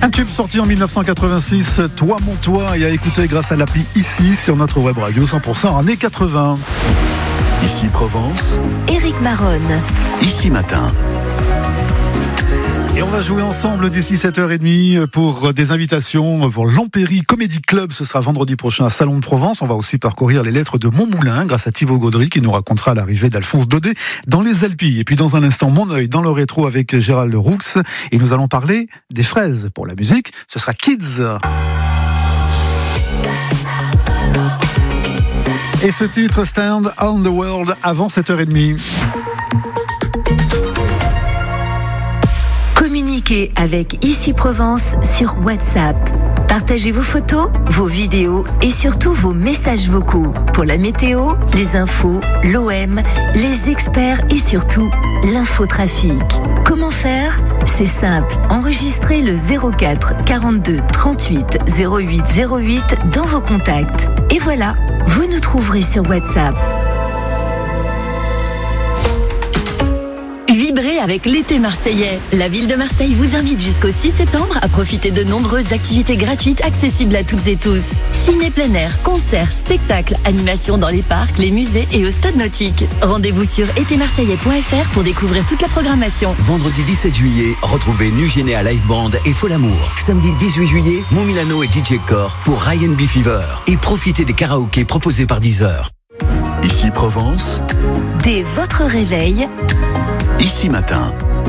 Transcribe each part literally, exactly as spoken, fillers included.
Un tube sorti en dix-neuf cent quatre-vingt-six, Toi mon toi, et à écouter grâce à l'appli Ici sur notre web radio cent pour cent années quatre-vingts. Ici Provence, Éric Maronne. Ici Matin. Et on va jouer ensemble d'ici sept heures trente pour des invitations pour l'Empéry Comedy Club. Ce sera vendredi prochain à Salon de Provence. On va aussi parcourir les lettres de Montmoulin grâce à Thibaut Gaudry qui nous racontera l'arrivée d'Alphonse Daudet dans les Alpilles. Et puis dans un instant, Mon œil dans le rétro avec Gérald Roux. Et nous allons parler des fraises. Pour la musique, ce sera Kids. Et ce titre, Stand on the World, avant sept heures trente. Communiquez avec Ici Provence sur WhatsApp. Partagez vos photos, vos vidéos et surtout vos messages vocaux pour la météo, les infos, l'O M, les experts et surtout l'infotrafic. Comment faire ? C'est simple, enregistrez le zéro quatre quarante-deux trente-huit zéro huit zéro huit dans vos contacts. Et voilà, vous nous trouverez sur WhatsApp. Vibrez avec l'été marseillais. La ville de Marseille vous invite jusqu'au six septembre à profiter de nombreuses activités gratuites accessibles à toutes et tous. Ciné plein air, concerts, spectacles, animations dans les parcs, les musées et au stade nautique. Rendez-vous sur été marseillais point f r pour découvrir toute la programmation. Vendredi dix-sept juillet, retrouvez Nugénéa Live Band et Folamour. Samedi dix-huit juillet, Mon Milano et D J Core pour Ryan B Fever. Et profitez des karaokés proposés par Deezer. Ici Provence. Dès votre réveil, Ici Matin.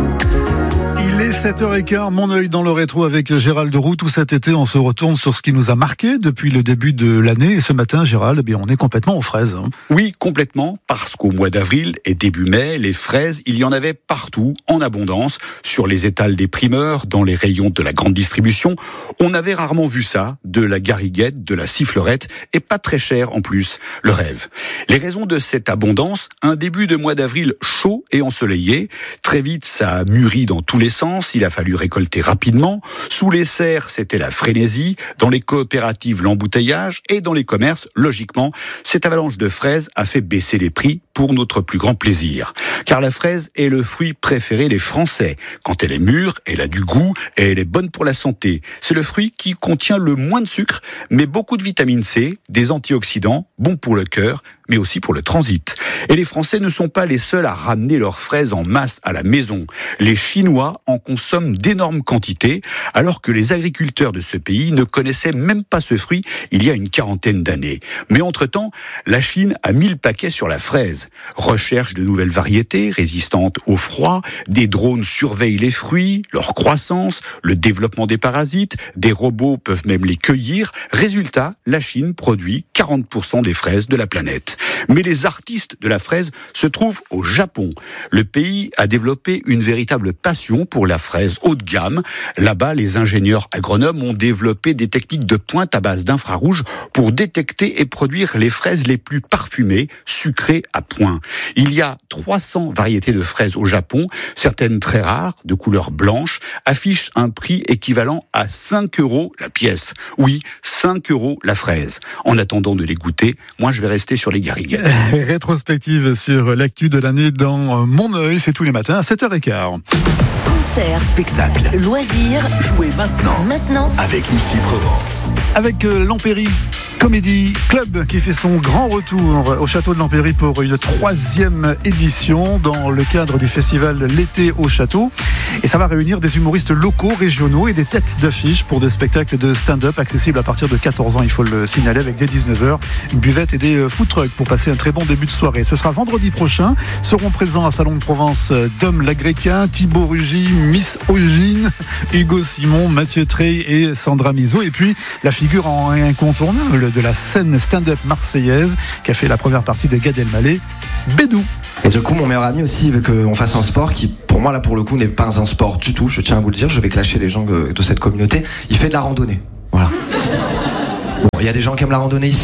Il est sept heures quinze, Mon œil dans le rétro avec Gérald Roux. Tout cet été, on se retourne sur ce qui nous a marqué depuis le début de l'année. Et ce matin, Gérald, eh bien, on est complètement aux fraises. Oui, complètement, parce qu'au mois d'avril et début mai, les fraises, il y en avait partout, en abondance, sur les étals des primeurs, dans les rayons de la grande distribution. On avait rarement vu ça, de la gariguette, de la sifflerette, et pas très cher en plus, le rêve. Les raisons de cette abondance, un début de mois d'avril chaud et ensoleillé. Très vite, ça a mûri dans tous les sens. Il a fallu récolter rapidement. Sous les serres, c'était la frénésie. Dans les coopératives, l'embouteillage. Et dans les commerces, logiquement, cette avalanche de fraises a fait baisser les prix pour notre plus grand plaisir. Car la fraise est le fruit préféré des Français. Quand elle est mûre, elle a du goût et elle est bonne pour la santé. C'est le fruit qui contient le moins de sucre, mais beaucoup de vitamine C, des antioxydants, bons pour le cœur, mais aussi pour le transit. Et les Français ne sont pas les seuls à ramener leurs fraises en masse à la maison. Les Chinois en consomment d'énormes quantités, alors que les agriculteurs de ce pays ne connaissaient même pas ce fruit il y a une quarantaine d'années. Mais entre-temps, la Chine a mis le paquet sur la fraise. Recherche de nouvelles variétés résistantes au froid, des drones surveillent les fruits, leur croissance, le développement des parasites, des robots peuvent même les cueillir. Résultat, la Chine produit quarante pour cent des fraises de la planète. Mais les artistes de la fraise se trouvent au Japon. Le pays a développé une véritable passion pour la fraise haut de gamme. Là-bas, les ingénieurs agronomes ont développé des techniques de pointe à base d'infrarouge pour détecter et produire les fraises les plus parfumées, sucrées à point. Il y a trois cents variétés de fraises au Japon, certaines très rares, de couleur blanche, affichent un prix équivalent à cinq euros la pièce. Oui, cinq euros la fraise. En attendant de les goûter, moi je vais rester sur les gariguettes. Rétrospective sur l'actu de l'année dans Mon œil, c'est tous les matins à sept heures quinze. concerts, Spectacle. loisirs, Jouez maintenant. maintenant. Avec Ici Provence. Avec euh, l'Empéry Comedy Club qui fait son grand retour au château de l'Empéry pour une troisième édition dans le cadre du festival L'été au château. Et ça va réunir des humoristes locaux, régionaux et des têtes d'affiche pour des spectacles de stand-up accessibles à partir de quatorze ans, il faut le signaler, avec dès dix-neuf heures, une buvette et des food trucks pour passer un très bon début de soirée. Ce sera vendredi prochain. Seront présents à Salon de Provence Dom Lagréquin, Thibaut Rugy, Miss Ogine, Hugo Simon, Mathieu Trey et Sandra Mizo. Et puis la figure incontournable de la scène stand-up marseillaise qui a fait la première partie de Gad Elmaleh, Bédou. Et du coup, mon meilleur ami aussi veut qu'on fasse un sport qui, pour moi, là, pour le coup, n'est pas un sport du tout. Je tiens à vous le dire, je vais clasher les gens de, de cette communauté. Il fait de la randonnée. Voilà. Bon, il y a des gens qui aiment la randonnée ici ?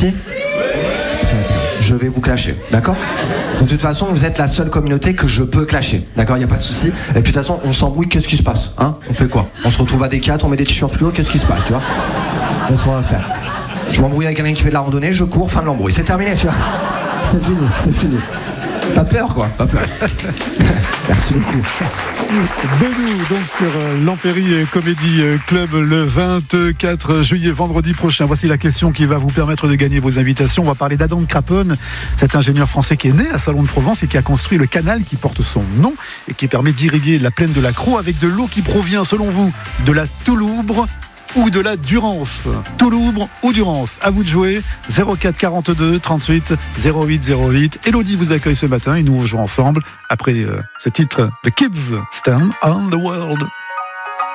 Je vais vous clasher, d'accord ? De toute façon, vous êtes la seule communauté que je peux clasher, d'accord ? Il n'y a pas de souci. Et puis de toute façon, on s'embrouille, qu'est-ce qui se passe ? Hein ? On fait quoi ? On se retrouve à des quatre, on met des t-shirts fluo, qu'est-ce qui se passe, tu vois ? Qu'est-ce qu'on va faire ? Je m'embrouille avec quelqu'un qui fait de la randonnée, je cours, fin de l'embrouille. C'est terminé, tu vois ? C'est fini, c'est fini. Pas peur, quoi, pas peur. Merci beaucoup. Bedou, donc sur euh, l'Empéry Comedy Club le vingt-quatre juillet, vendredi prochain. Voici la question qui va vous permettre de gagner vos invitations. On va parler d'Adam Craponne, cet ingénieur français qui est né à Salon de Provence et qui a construit le canal qui porte son nom et qui permet d'irriguer la plaine de la Crau avec de l'eau qui provient, selon vous, de la Touloubre ou de la Durance. Touloubre ou Durance, à vous de jouer. Zéro quatre quarante-deux trente-huit zéro huit zéro huit. Elodie vous accueille ce matin et nous jouons ensemble après euh, ce titre The Kids Stand on the World.